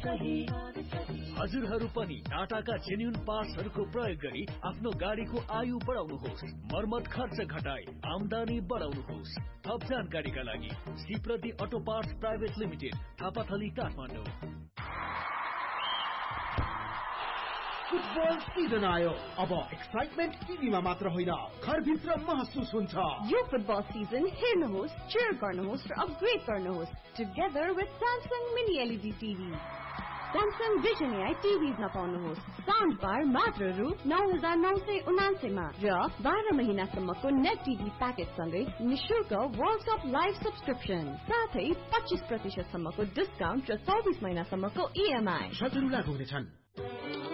हजुरहरू पनि टाटाका जेन्युन पार्ट्सहरूको प्रयोग गरी आफ्नो गाडीको आयु बढाउनुहोस्, मर्मत खर्च घटाई आमदानी बढाउनुहोस्। थप जानकारीका लागि सिप्रति auto parts private limited, Thapathali, Kathmandu. Football season आयो, अब एक्साइटमेन्ट टिभीमा मात्र होइन घरभित्र महसुस हुन्छ। यो फुटबल सिजन हेर्नुहोस्, cheer गर्नुहोस् र अपग्रेड गर्नुहोस् together with Samsung Mini LED TV। Samsung Vision AI TVs पाउनुहोस् sound बार मात्र रु 9999 मा र 12 महिनासम्मको नेट टिभी प्याकेज सँगै निशुल्क वर्ल्ड कप लाइभ सब्स्क्रिप्सन, साथै 25% सम्मको डिस्काउन्ट र 24 महिनासम्मको EMI। शर्तहरू लागू हुनेछन्।